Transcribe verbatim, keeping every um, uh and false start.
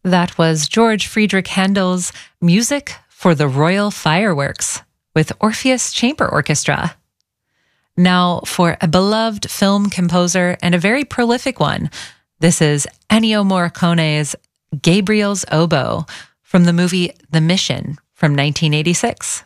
That was George Friedrich Handel's Music for the Royal Fireworks with Orpheus Chamber Orchestra. Now for a beloved film composer and a very prolific one, this is Ennio Morricone's Gabriel's Oboe from the movie The Mission from nineteen eighty-six.